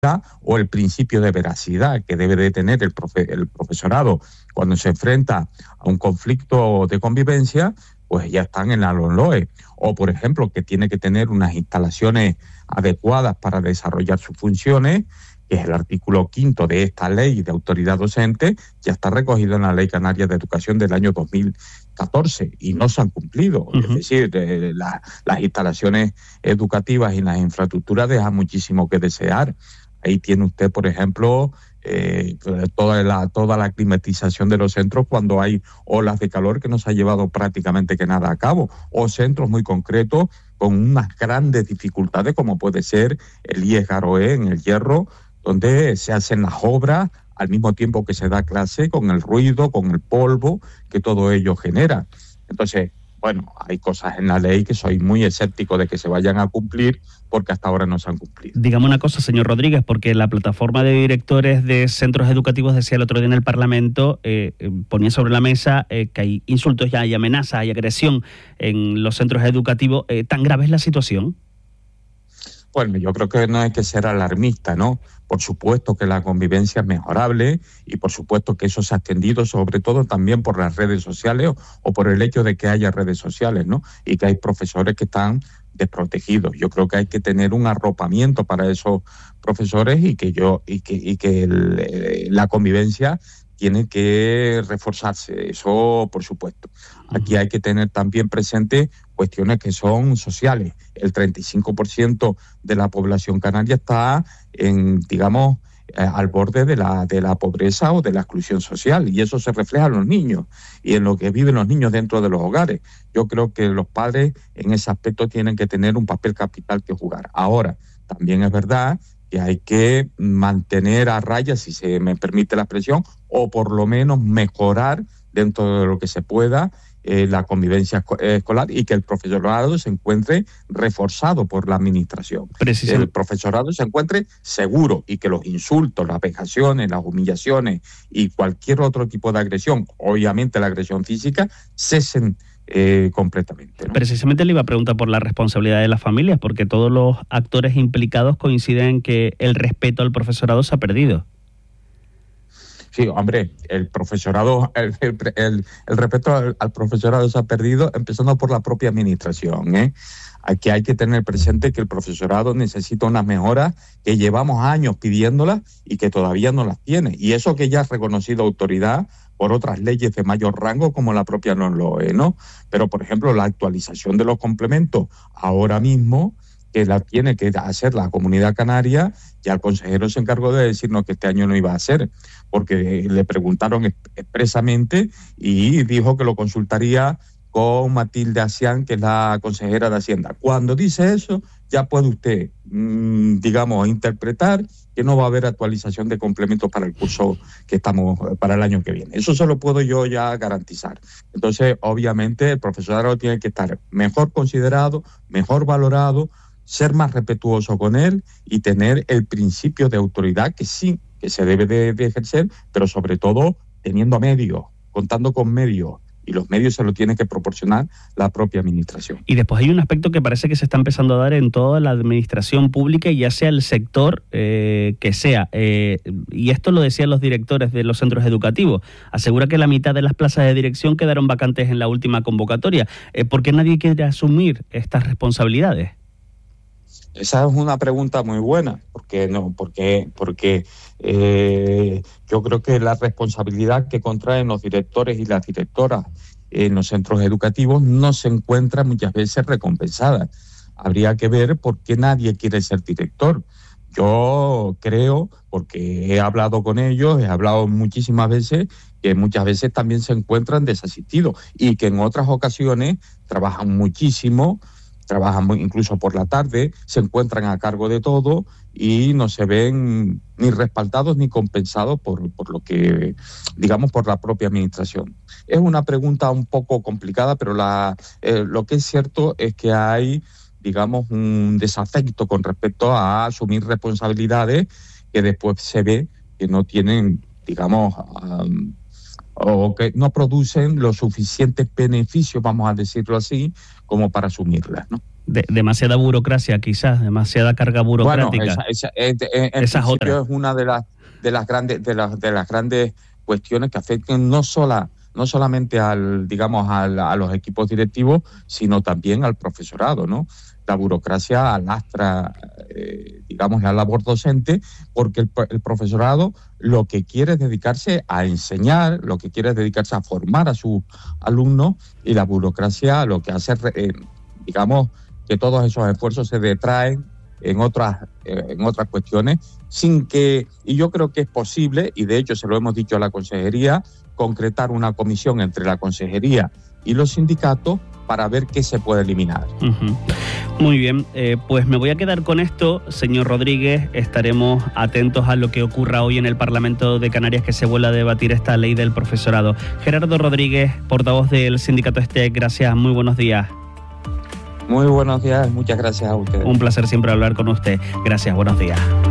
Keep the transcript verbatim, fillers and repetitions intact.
o el principio de veracidad que debe de tener el, profe, el profesorado cuando se enfrenta a un conflicto de convivencia, pues ya están en la LOMLOE. O, por ejemplo, que tiene que tener unas instalaciones adecuadas para desarrollar sus funciones, que es el artículo quinto de esta ley de autoridad docente, ya está recogido en la Ley Canaria de Educación del año dos mil catorce y no se han cumplido. Uh-huh. Es decir, eh, la, las instalaciones educativas y las infraestructuras dejan muchísimo que desear. Ahí tiene usted, por ejemplo, eh, toda la toda la climatización de los centros cuando hay olas de calor que no se ha llevado prácticamente que nada a cabo, o centros muy concretos con unas grandes dificultades como puede ser el I E S Garoé en El Hierro, donde se hacen las obras al mismo tiempo que se da clase, con el ruido, con el polvo que todo ello genera. Entonces, bueno, hay cosas en la ley que soy muy escéptico de que se vayan a cumplir porque hasta ahora no se han cumplido. Dígame una cosa, señor Rodríguez, porque la plataforma de directores de centros educativos decía el otro día en el Parlamento, eh, ponía sobre la mesa eh, que hay insultos, ya hay amenazas, hay agresión en los centros educativos. Eh, ¿Tan grave es la situación? Bueno, yo creo que no hay que ser alarmista, ¿no? Por supuesto que la convivencia es mejorable y por supuesto que eso se ha extendido sobre todo también por las redes sociales o, o por el hecho de que haya redes sociales, ¿no? Y que hay profesores que están desprotegidos. Yo creo que hay que tener un arropamiento para esos profesores y que yo y que y que el, la convivencia tiene que reforzarse, eso por supuesto. Aquí hay que tener también presente cuestiones que son sociales. El treinta y cinco por ciento de la población canaria está en, digamos, eh, al borde de la, de la pobreza o de la exclusión social, y eso se refleja en los niños y en lo que viven los niños dentro de los hogares. Yo creo que los padres en ese aspecto tienen que tener un papel capital que jugar. Ahora, también es verdad que hay que mantener a raya, si se me permite la expresión, o por lo menos mejorar dentro de lo que se pueda eh, la convivencia escolar y que el profesorado se encuentre reforzado por la administración. El profesorado se encuentre seguro y que los insultos, las vejaciones, las humillaciones y cualquier otro tipo de agresión, obviamente la agresión física, cesen Eh, completamente, ¿no? Precisamente le iba a preguntar por la responsabilidad de las familias, porque todos los actores implicados coinciden en que el respeto al profesorado se ha perdido. Sí, hombre, el profesorado, el, el, el respeto al, al profesorado se ha perdido, empezando por la propia administración, ¿eh? Aquí hay que tener presente que el profesorado necesita unas mejoras que llevamos años pidiéndolas y que todavía no las tiene. Y eso que ya es reconocido autoridad por otras leyes de mayor rango como la propia LOMLOE, ¿no? Pero, por ejemplo, la actualización de los complementos ahora mismo, que la tiene que hacer la Comunidad Canaria, ya el consejero se encargó de decirnos que este año no iba a hacer, porque le preguntaron expresamente y dijo que lo consultaría con Matilde Asián, que es la consejera de Hacienda. Cuando dice eso, ya puede usted, mmm, digamos, interpretar que no va a haber actualización de complementos para el curso que estamos, para el año que viene. Eso se lo puedo yo ya garantizar. Entonces, obviamente, el profesorado tiene que estar mejor considerado, mejor valorado, ser más respetuoso con él y tener el principio de autoridad que sí, que se debe de, de ejercer, pero sobre todo teniendo medios, contando con medios. Y los medios se lo tiene que proporcionar la propia administración. Y después hay un aspecto que parece que se está empezando a dar en toda la administración pública, ya sea el sector eh, que sea. Eh, y esto lo decían los directores de los centros educativos. Asegura que la mitad de las plazas de dirección quedaron vacantes en la última convocatoria. Eh, ¿Por qué nadie quiere asumir estas responsabilidades? Esa es una pregunta muy buena, porque no, porque, porque eh, yo creo que la responsabilidad que contraen los directores y las directoras en los centros educativos no se encuentra muchas veces recompensada. Habría que ver por qué nadie quiere ser director. Yo creo, porque he hablado con ellos, he hablado muchísimas veces, que muchas veces también se encuentran desasistidos y que en otras ocasiones trabajan muchísimo, trabajan muy, incluso por la tarde, se encuentran a cargo de todo y no se ven ni respaldados ni compensados por, por lo que, digamos, por la propia administración. Es una pregunta un poco complicada, pero la, eh, lo que es cierto es que hay, digamos, un desafecto con respecto a asumir responsabilidades que después se ve que no tienen, digamos, um, o que no producen los suficientes beneficios, vamos a decirlo así, como para asumirlas, ¿no? De, demasiada burocracia, quizás, demasiada carga burocrática. Bueno, esa, esa, en, en esa es otra. Es una de las de las grandes de las de las grandes cuestiones que afectan no sola no solamente al digamos al, a los equipos directivos, sino también al profesorado, ¿no? La burocracia alastra, eh, digamos, la labor docente, porque el, el profesorado lo que quiere es dedicarse a enseñar, lo que quiere es dedicarse a formar a sus alumnos, y la burocracia lo que hace, eh, digamos, que todos esos esfuerzos se detraen en otras, eh, en otras cuestiones, sin que, y yo creo que es posible, y de hecho se lo hemos dicho a la consejería, concretar una comisión entre la consejería y los sindicatos para ver qué se puede eliminar. Uh-huh. Muy bien, eh, pues me voy a quedar con esto, señor Rodríguez. Estaremos atentos a lo que ocurra hoy en el Parlamento de Canarias, que se vuelva a debatir esta ley del profesorado. Gerardo Rodríguez, portavoz del sindicato STEC, gracias, muy buenos días. Muy buenos días, muchas gracias a ustedes. Un placer siempre hablar con usted. Gracias, buenos días.